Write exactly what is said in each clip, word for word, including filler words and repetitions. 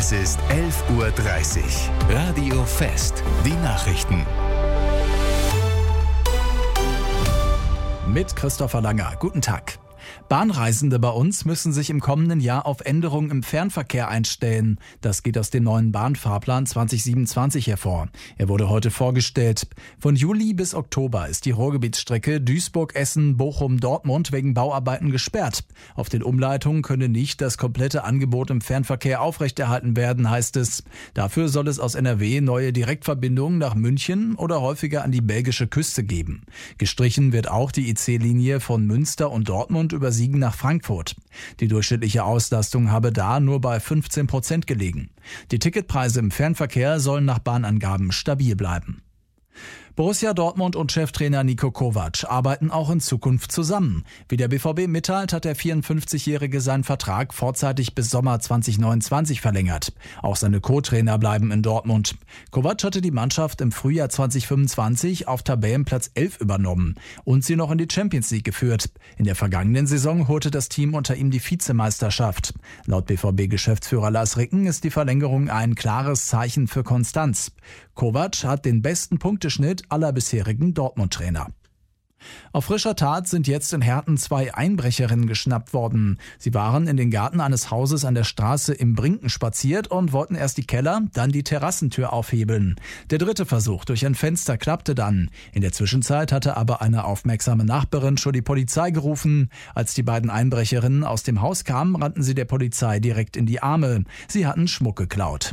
Es ist elf Uhr dreißig. Radio Fest. Die Nachrichten. Mit Christopher Langer. Guten Tag. Bahnreisende bei uns müssen sich im kommenden Jahr auf Änderungen im Fernverkehr einstellen. Das geht aus dem neuen Bahnfahrplan zwanzig siebenundzwanzig hervor. Er wurde heute vorgestellt. Von Juli bis Oktober ist die Ruhrgebietsstrecke Duisburg-Essen-Bochum-Dortmund wegen Bauarbeiten gesperrt. Auf den Umleitungen könne nicht das komplette Angebot im Fernverkehr aufrechterhalten werden, heißt es. Dafür soll es aus N R W neue Direktverbindungen nach München oder häufiger an die belgische Küste geben. Gestrichen wird auch die I C-Linie von Münster und Dortmund über Siegen nach Frankfurt. Die durchschnittliche Auslastung habe da nur bei fünfzehn Prozent gelegen. Die Ticketpreise im Fernverkehr sollen nach Bahnangaben stabil bleiben. Borussia Dortmund und Cheftrainer Niko Kovac arbeiten auch in Zukunft zusammen. Wie der B V B mitteilt, hat der vierundfünfzigjährige seinen Vertrag vorzeitig bis Sommer zwanzig neunundzwanzig verlängert. Auch seine Co-Trainer bleiben in Dortmund. Kovac hatte die Mannschaft im Frühjahr zwanzig fünfundzwanzig auf Tabellenplatz elf übernommen und sie noch in die Champions League geführt. In der vergangenen Saison holte das Team unter ihm die Vizemeisterschaft. Laut B V B-Geschäftsführer Lars Ricken ist die Verlängerung ein klares Zeichen für Konstanz. Kovac hat den besten Punkteschnitt aller bisherigen Dortmund-Trainer. Auf frischer Tat sind jetzt in Herten zwei Einbrecherinnen geschnappt worden. Sie waren in den Garten eines Hauses an der Straße im Brinken spaziert und wollten erst die Keller, dann die Terrassentür aufhebeln. Der dritte Versuch durch ein Fenster klappte dann. In der Zwischenzeit hatte aber eine aufmerksame Nachbarin schon die Polizei gerufen. Als die beiden Einbrecherinnen aus dem Haus kamen, rannten sie der Polizei direkt in die Arme. Sie hatten Schmuck geklaut.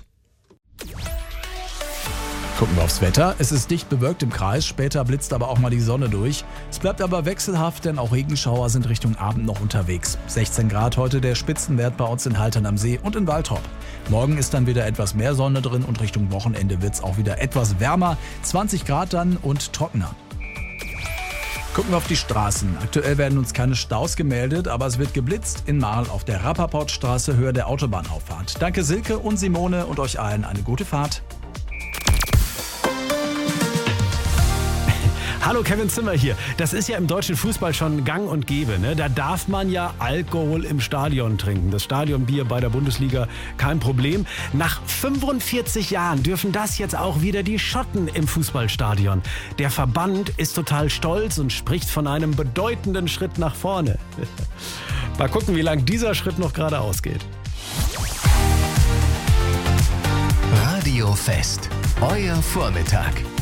Gucken wir aufs Wetter. Es ist dicht bewölkt im Kreis, später blitzt aber auch mal die Sonne durch. Es bleibt aber wechselhaft, denn auch Regenschauer sind Richtung Abend noch unterwegs. sechzehn Grad heute der Spitzenwert bei uns in Haltern am See und in Waltrop. Morgen ist dann wieder etwas mehr Sonne drin und Richtung Wochenende wird es auch wieder etwas wärmer. zwanzig Grad dann und trockener. Gucken wir auf die Straßen. Aktuell werden uns keine Staus gemeldet, aber es wird geblitzt in Marl auf der Rappaportstraße Höhe der Autobahnauffahrt. Danke Silke und Simone und euch allen eine gute Fahrt. Hallo, Kevin Zimmer hier. Das ist ja im deutschen Fußball schon gang und gäbe, ne? Da darf man ja Alkohol im Stadion trinken. Das Stadionbier bei der Bundesliga, kein Problem. Nach fünfundvierzig Jahren dürfen das jetzt auch wieder die Schotten im Fußballstadion. Der Verband ist total stolz und spricht von einem bedeutenden Schritt nach vorne. Mal gucken, wie lang dieser Schritt noch gerade ausgeht. Radio Fest. Euer Vormittag.